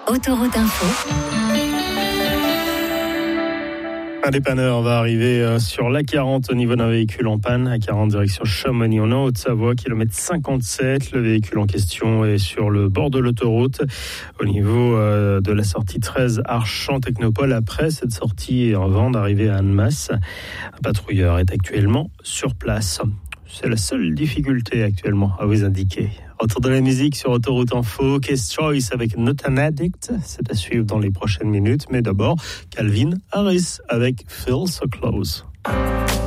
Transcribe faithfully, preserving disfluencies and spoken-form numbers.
Autoroute Info. Un dépanneur va arriver sur l'A quarante au niveau d'un véhicule en panne. A quarante direction Chamonix en Haute-Savoie, kilomètre cinquante-sept. Le véhicule en question est sur le bord de l'autoroute, au niveau de la sortie treize Archamps Technopole. Après cette sortie avant d'arriver à Annemasse, un patrouilleur est actuellement sur place. C'est la seule difficulté actuellement à vous indiquer. Retour de la musique sur Autoroute Info, Case Choice avec Not an Addict. C'est à suivre dans les prochaines minutes. Mais d'abord, Calvin Harris avec Feel So Close.